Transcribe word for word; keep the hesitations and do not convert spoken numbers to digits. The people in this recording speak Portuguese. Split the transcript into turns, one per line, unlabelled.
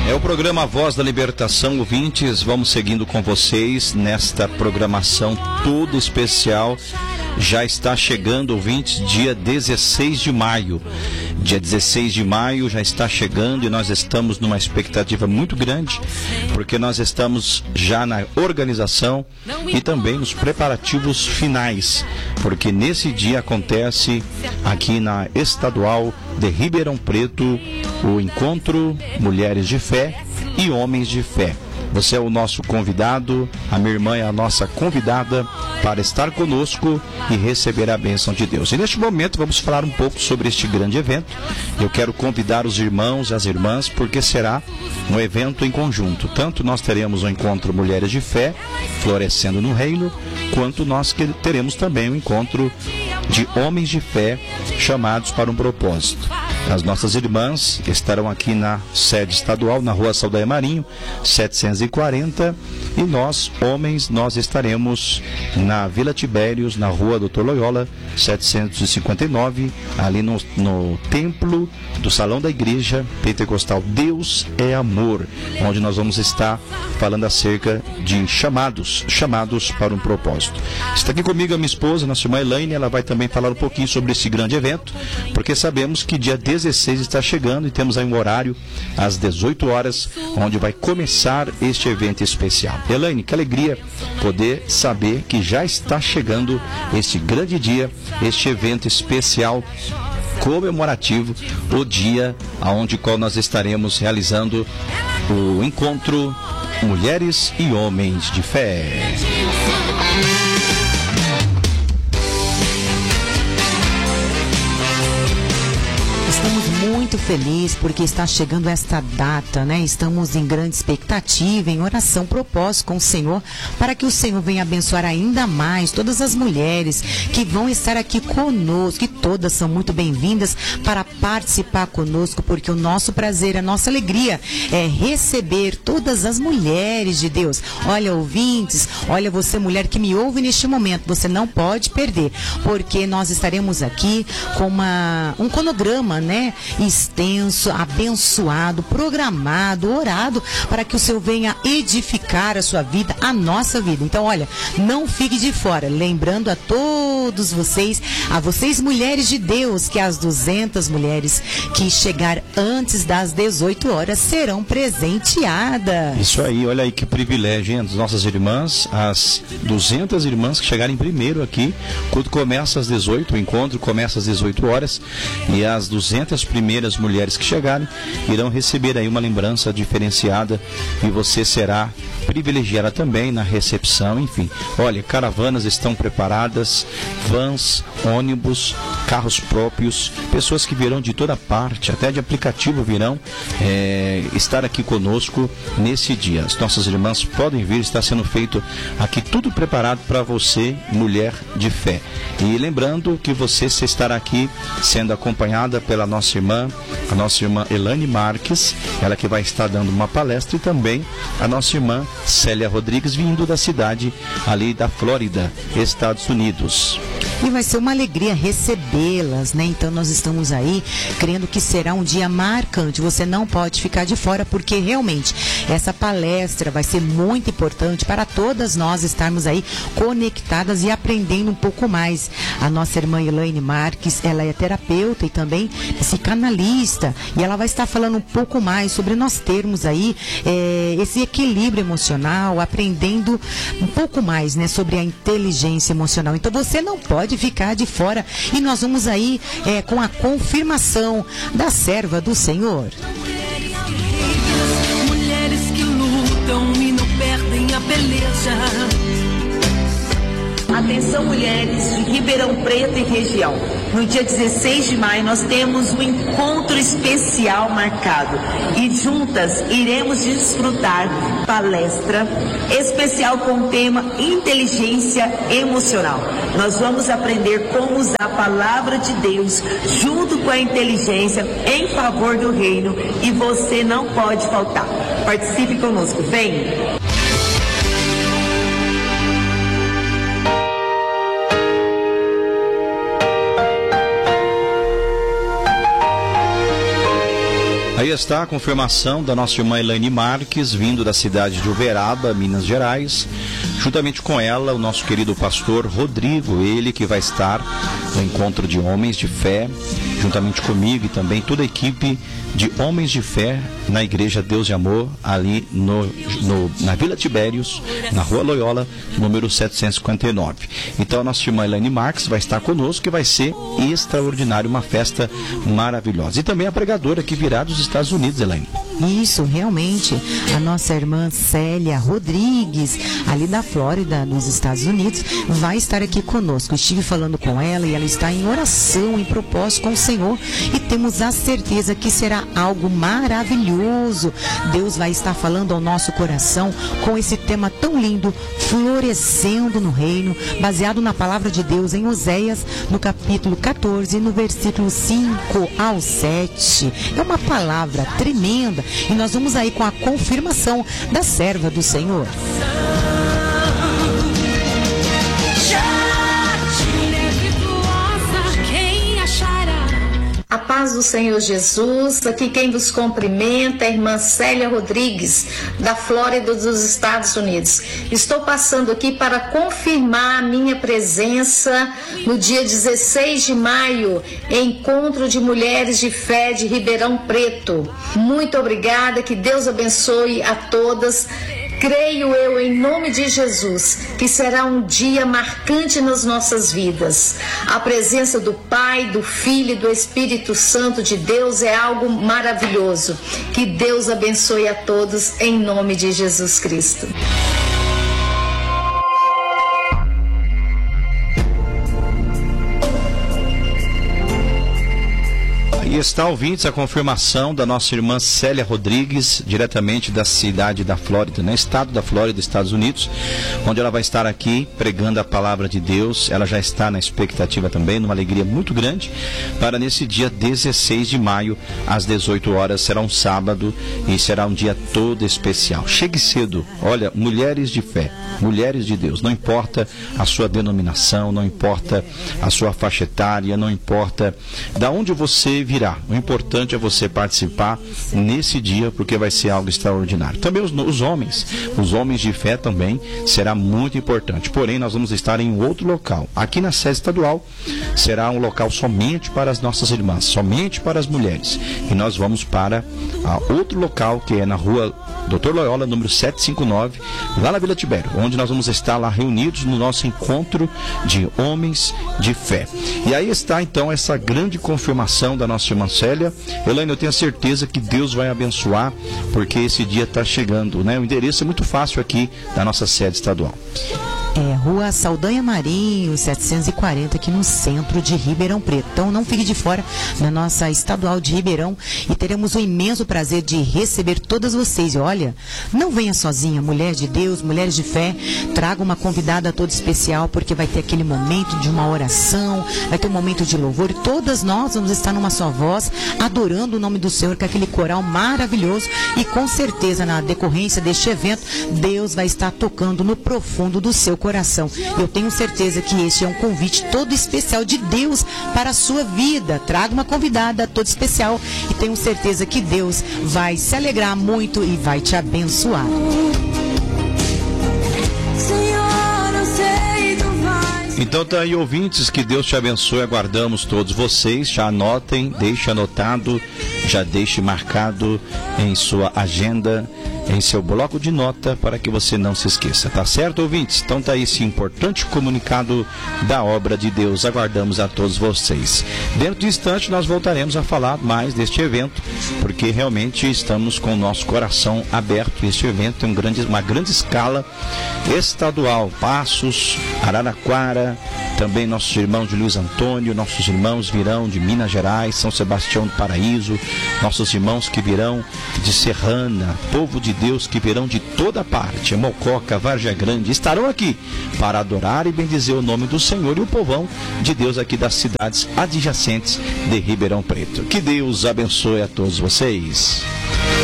É o programa Voz da Libertação, ouvintes. Vamos seguindo com vocês nesta programação toda especial. Já está chegando, ouvintes, dia dezesseis de maio. Dia dezesseis de maio já está chegando e nós estamos numa expectativa muito grande, porque nós estamos já na organização e também nos preparativos finais, porque nesse dia acontece aqui na Estadual de Ribeirão Preto o encontro Mulheres de Fé e Homens de Fé. Você é o nosso convidado, a minha irmã é a nossa convidada para estar conosco e receber a bênção de Deus. E neste momento vamos falar um pouco sobre este grande evento. Eu quero convidar os irmãos e as irmãs, porque será um evento em conjunto. Tanto nós teremos o encontro Mulheres de Fé, florescendo no reino, quanto nós teremos também o encontro de Homens de Fé, chamados para um propósito. As nossas irmãs estarão aqui na sede estadual, na rua Saldanha Marinho, setecentos e quarenta, e nós, homens, nós estaremos na Vila Tibérios, na rua Doutor Loyola, setecentos e cinquenta e nove, ali no, no templo do Salão da Igreja Pentecostal Deus é Amor, onde nós vamos estar falando acerca de chamados, chamados para um propósito. Está aqui comigo a minha esposa, nossa irmã Elaine, ela vai também falar um pouquinho sobre esse grande evento, porque sabemos que dia dezesseis está chegando e temos aí um horário às dezoito horas, onde vai começar este evento especial. Elaine, que alegria poder saber que já está chegando este grande dia, este evento especial comemorativo, o dia aonde qual nós estaremos realizando o encontro Mulheres e Homens de Fé.
Muito feliz porque está chegando esta data, né? Estamos em grande expectativa, em oração, propósito com o Senhor, para que o Senhor venha abençoar ainda mais todas as mulheres que vão estar aqui conosco, e todas são muito bem-vindas para participar conosco, porque o nosso prazer, a nossa alegria é receber todas as mulheres de Deus. Olha, ouvintes, olha você, mulher que me ouve neste momento, você não pode perder, porque nós estaremos aqui com uma, um cronograma, né? Extenso, abençoado, programado, orado, para que o Senhor venha edificar a sua vida, a nossa vida. Então, olha, não fique de fora. Lembrando a todos vocês, a vocês mulheres de Deus, que as duzentas mulheres que chegar antes das dezoito horas serão presenteadas.
Isso aí, olha aí que privilégio, hein? As nossas irmãs, as duzentas irmãs que chegarem primeiro aqui, quando começa às dezoito, o encontro começa às dezoito horas, e as duzentas primeiras mulheres que chegarem irão receber aí uma lembrança diferenciada, e você será privilegiada também na recepção. Enfim, olha, caravanas estão preparadas, vans, ônibus, carros próprios, pessoas que virão de toda parte, até de aplicativo virão é, estar aqui conosco nesse dia. As nossas irmãs podem vir, está sendo feito aqui tudo preparado para você, mulher de fé. E lembrando que você estará aqui sendo acompanhada pela nossa irmã, a nossa irmã Elaine Marques, ela que vai estar dando uma palestra, e também a nossa irmã Célia Rodrigues, vindo da cidade ali da Flórida, Estados Unidos.
E vai ser uma alegria recebê-las, né? Então nós estamos aí crendo que será um dia marcante. Você não pode ficar de fora, porque realmente essa palestra vai ser muito importante para todas nós estarmos aí conectadas e aprendendo um pouco mais. A nossa irmã Elaine Marques, ela é terapeuta e também psicanalista, e ela vai estar falando um pouco mais sobre nós termos aí é, esse equilíbrio emocional, aprendendo um pouco mais, né, sobre a inteligência emocional. Então você não pode ficar de fora, e nós vamos aí é, com a confirmação da serva do Senhor.
Mulheres que lutam e não perdem a beleza.
Atenção, mulheres de Ribeirão Preto e região. No dia dezesseis de maio nós temos um encontro especial marcado, e juntas iremos desfrutar palestra especial com o tema inteligência emocional. Nós vamos aprender como usar a palavra de Deus junto com a inteligência em favor do reino, e você não pode faltar. Participe conosco, vem!
Aí está a confirmação da nossa irmã Elaine Marques, vindo da cidade de Uberaba, Minas Gerais. Juntamente com ela, o nosso querido pastor Rodrigo, ele que vai estar no encontro de homens de fé, juntamente comigo e também toda a equipe de homens de fé na Igreja Deus de Amor, ali no, no, na Vila Tibérios, na Rua Loyola, número setecentos e cinquenta e nove. Então a nossa irmã Elaine Marques vai estar conosco, e vai ser extraordinário, uma festa maravilhosa. E também a pregadora que virá dos Estados Unidos, Elaine.
Isso, realmente, a nossa irmã Célia Rodrigues, ali da Flórida, nos Estados Unidos, vai estar aqui conosco. Estive falando com ela e ela está em oração, em propósito com o Senhor, e temos a certeza que será algo maravilhoso. Deus vai estar falando ao nosso coração com esse tema tão lindo, florescendo no reino, baseado na palavra de Deus em Oséias, no capítulo quatorze, no versículo cinco ao sete. É uma palavra tremenda. E nós vamos aí com a confirmação da serva do Senhor.
A paz do Senhor Jesus, aqui quem vos cumprimenta é a irmã Célia Rodrigues, da Flórida dos Estados Unidos. Estou passando aqui para confirmar a minha presença no dia dezesseis de maio, Encontro de Mulheres de Fé de Ribeirão Preto. Muito obrigada, que Deus abençoe a todas. Creio eu, em nome de Jesus, que será um dia marcante nas nossas vidas. A presença do Pai, do Filho e do Espírito Santo de Deus é algo maravilhoso. Que Deus abençoe a todos, em nome de Jesus Cristo.
E está, ouvintes, a confirmação da nossa irmã Célia Rodrigues, diretamente da cidade da Flórida, né? Estado da Flórida, Estados Unidos, onde ela vai estar aqui pregando a palavra de Deus. Ela já está na expectativa também, numa alegria muito grande, para nesse dia dezesseis de maio, às dezoito horas, será um sábado e será um dia todo especial. Chegue cedo. Olha, mulheres de fé, mulheres de Deus, não importa a sua denominação, não importa a sua faixa etária, não importa da onde você virá. O importante é você participar nesse dia, porque vai ser algo extraordinário. Também os, os homens, os homens de fé também será muito importante. Porém, nós vamos estar em outro local. Aqui na sede estadual será um local somente para as nossas irmãs, somente para as mulheres. E nós vamos para uh, outro local, que é na Rua doutor Loyola, número setecentos e cinquenta e nove, lá na Vila Tibério, onde nós vamos estar lá reunidos no nosso encontro de homens de fé. E aí está então essa grande confirmação da nossa irmã Célia. Elaine, eu tenho certeza que Deus vai abençoar, porque esse dia está chegando, né? O endereço é muito fácil aqui da nossa sede estadual.
É, Rua Saldanha Marinho, setecentos e quarenta, aqui no centro de Ribeirão Preto. Então não fique de fora da nossa estadual de Ribeirão, e teremos o imenso prazer de receber todas vocês. E olha, não venha sozinha, mulher de Deus, mulheres de fé, traga uma convidada toda especial, porque vai ter aquele momento de uma oração, vai ter um momento de louvor, e todas nós vamos estar numa só voz, adorando o nome do Senhor, com aquele coral maravilhoso, e com certeza na decorrência deste evento, Deus vai estar tocando no profundo do seu coração. Coração. Eu tenho certeza que este é um convite todo especial de Deus para a sua vida. Traga uma convidada toda especial, e tenho certeza que Deus vai se alegrar muito e vai te abençoar.
Então tá aí, ouvintes, que Deus te abençoe. Aguardamos todos vocês. Já anotem, deixe anotado, já deixe marcado em sua agenda, em seu bloco de nota, para que você não se esqueça, tá certo, ouvintes? Então tá aí esse importante comunicado da obra de Deus. Aguardamos a todos vocês. Dentro de instante nós voltaremos a falar mais deste evento, porque realmente estamos com o nosso coração aberto. Este evento tem um grande, uma grande escala estadual. Passos, Araraquara, também nossos irmãos de Luiz Antônio, nossos irmãos virão de Minas Gerais, São Sebastião do Paraíso, nossos irmãos que virão de Serrana, povo de Deus que virão de toda parte, Mococa, Vargem Grande, estarão aqui para adorar e bendizer o nome do Senhor, e o povão de Deus aqui das cidades adjacentes de Ribeirão Preto. Que Deus abençoe a todos vocês.